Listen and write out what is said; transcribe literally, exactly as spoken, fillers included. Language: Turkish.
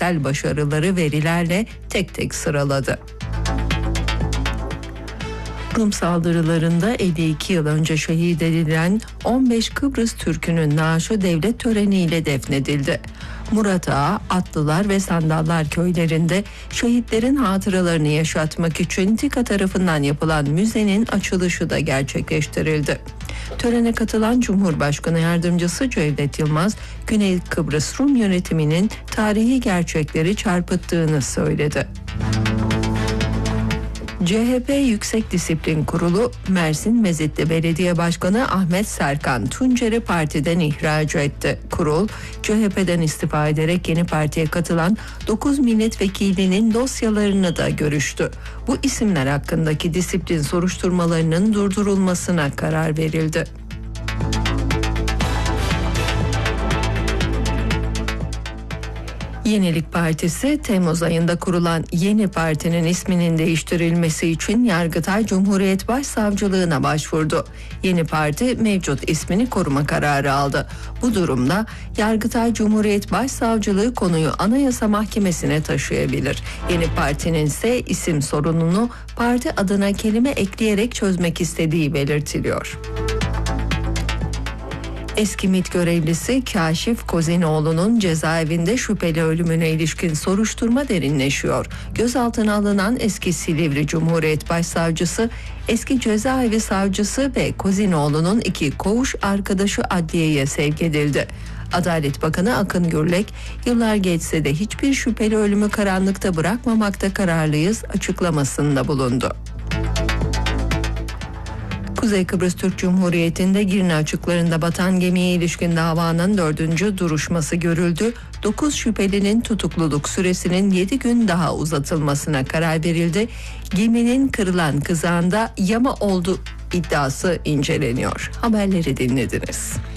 tarihsel başarıları verilerle tek tek sıraladı. Rum saldırılarında elli iki yıl önce şehit edilen on beş Kıbrıs Türk'ünün naaşı devlet töreniyle defnedildi. Murat Ağa, Atlılar ve Sandallar köylerinde şehitlerin hatıralarını yaşatmak için TİKA tarafından yapılan müzenin açılışı da gerçekleştirildi. Törene katılan Cumhurbaşkanı Yardımcısı Cevdet Yılmaz, Güney Kıbrıs Rum yönetiminin tarihi gerçekleri çarpıttığını söyledi. C H P Yüksek Disiplin Kurulu, Mersin Mezitli Belediye Başkanı Ahmet Serkan Tuncer'i partiden ihraç etti. Kurul, C H P'den istifa ederek yeni partiye katılan dokuz milletvekilinin dosyalarını da görüştü. Bu isimler hakkındaki disiplin soruşturmalarının durdurulmasına karar verildi. Yenilik Partisi, Temmuz ayında kurulan yeni partinin isminin değiştirilmesi için Yargıtay Cumhuriyet Başsavcılığına başvurdu. Yeni parti mevcut ismini koruma kararı aldı. Bu durumda Yargıtay Cumhuriyet Başsavcılığı konuyu Anayasa Mahkemesi'ne taşıyabilir. Yeni partinin ise isim sorununu parti adına kelime ekleyerek çözmek istediği belirtiliyor. Eski MİT görevlisi Kaşif Kozinoğlu'nun cezaevinde şüpheli ölümüne ilişkin soruşturma derinleşiyor. Gözaltına alınan eski Silivri Cumhuriyet Başsavcısı, eski cezaevi savcısı ve Kozinoğlu'nun iki koğuş arkadaşı adliyeye sevk edildi. Adalet Bakanı Akın Gürlek, yıllar geçse de hiçbir şüpheli ölümü karanlıkta bırakmamakta kararlıyız açıklamasında bulundu. Kuzey Kıbrıs Türk Cumhuriyeti'nde Girne açıklarında batan gemiye ilişkin davanın dördüncü duruşması görüldü. dokuz şüphelinin tutukluluk süresinin yedi gün daha uzatılmasına karar verildi. Geminin kırılan kızağında yama oldu iddiası inceleniyor. Haberleri dinlediniz.